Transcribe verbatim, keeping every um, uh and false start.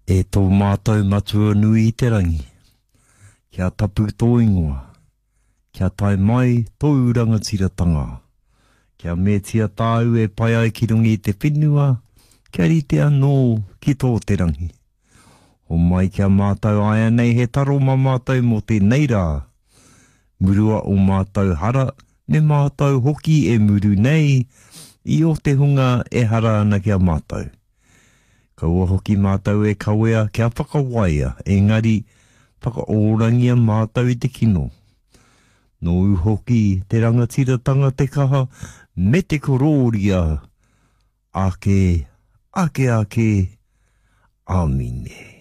E tō mātou matua nui I te rangi. Kia tapu tō ingoa. Kia tai mai tō rangatiratanga. Kia metia tāu e pai ai ki rungi I te whenua. Kia rite anō ki tō te rangi. O mai kia mātou aia nei he taro ma mātou mo te neira. Murua o mātou hara, me mātou hoki e muru nei, I o te hunga e hara ana kia mātou. Kaua hoki mātou e kawea kia whakawaia, engari whakaorangia mātou I te kino. Nō hoki te rangatiratanga te kaha, me te kororia, ake, ake ake, amine.